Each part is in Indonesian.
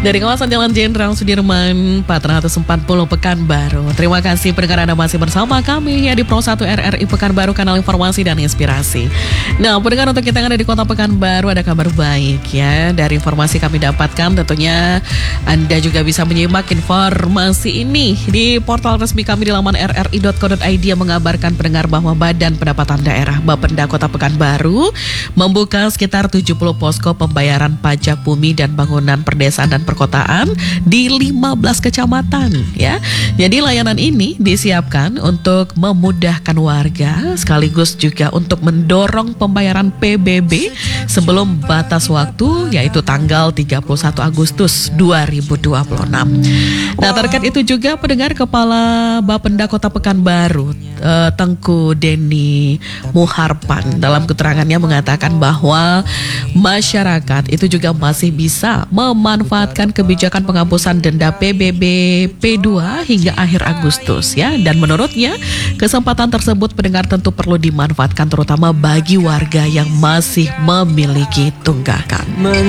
Dari kawasan Jalan Jenderal Sudirman 440 Pekanbaru. Terima kasih pendengar Anda masih bersama kami ya di Pro 1 RRI Pekanbaru, kanal informasi dan inspirasi. Nah, pendengar, untuk kita yang ada di Kota Pekanbaru ada kabar baik ya. Dari informasi kami dapatkan, tentunya Anda juga bisa menyimak informasi ini di portal resmi kami di laman rri.co.id yang mengabarkan pendengar bahwa Badan Pendapatan Daerah Bapenda Kota Pekanbaru membuka sekitar 70 posko pembayaran pajak bumi dan bangunan perdesaan dan perkotaan di 15 kecamatan ya. Jadi layanan ini disiapkan untuk memudahkan warga sekaligus juga untuk mendorong pembayaran PBB sebelum batas waktu yaitu tanggal 31 Agustus 2026. Nah, terkait itu juga pendengar, Kepala Bapenda Kota Pekanbaru Tengku Denny Muharpan dalam keterangannya mengatakan bahwa masyarakat itu juga masih bisa memanfaatkan kebijakan penghapusan denda PBB P2 hingga akhir Agustus ya. Dan menurutnya kesempatan tersebut pendengar tentu perlu dimanfaatkan terutama bagi warga yang masih memiliki tunggakan.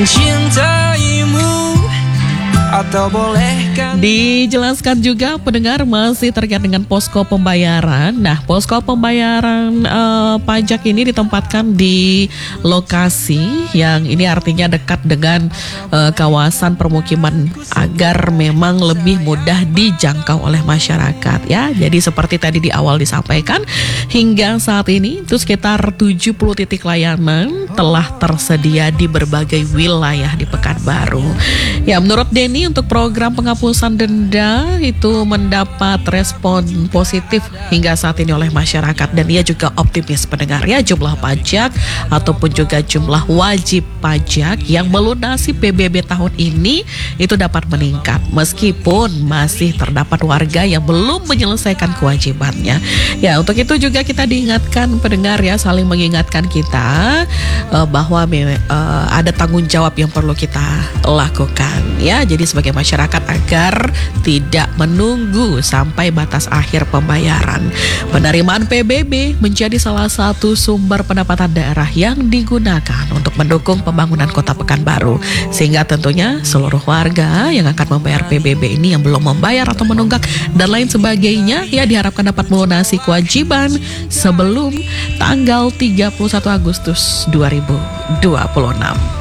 Mencintaimu atau bolehkan. Dijelaskan juga pendengar masih terkait dengan posko pembayaran. Nah, posko pembayaran pajak ini ditempatkan di lokasi yang ini artinya dekat dengan kawasan permukiman agar memang lebih mudah dijangkau oleh masyarakat ya. Jadi seperti tadi di awal disampaikan, hingga saat ini itu sekitar 70 titik layanan telah tersedia di berbagai wilayah di Pekanbaru. Ya, menurut Denny, untuk program penghapusan denda itu mendapat respon positif hingga saat ini oleh masyarakat, dan ia juga optimis pendengar ya, jumlah pajak ataupun juga jumlah wajib pajak yang melunasi PBB tahun ini itu dapat meningkat meskipun masih terdapat warga yang belum menyelesaikan kewajibannya. Ya, untuk itu juga kita diingatkan pendengar ya, saling mengingatkan kita bahwa ada tanggung jawab yang perlu kita lakukan ya. Jadi sebagai masyarakat agar tidak menunggu sampai batas akhir pembayaran. Penerimaan PBB menjadi salah satu sumber pendapatan daerah yang digunakan untuk mendukung pembangunan Kota Pekanbaru, sehingga tentunya seluruh warga yang akan membayar PBB ini yang belum membayar atau menunggak dan lain sebagainya ya diharapkan dapat melunasi kewajiban sebelum tanggal 31 Agustus 2026.